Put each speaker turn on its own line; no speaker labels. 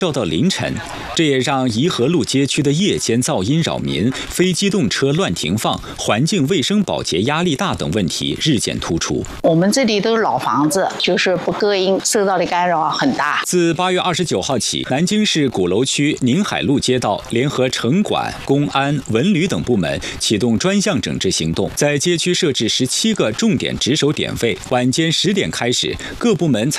照到凌晨，这也让颐和路街区的夜间噪音扰民、非机动车乱停放、环境卫生保洁压力大等问题日渐突出。
我们这里都是老房子，就是不隔音，受到的干扰很大。
自8月29号起，南京市鼓楼区宁海路街道联合城管、公安、文旅等部门启动专项整治行动，在街区设置17个重点值守点位。晚间10点开始，各部门采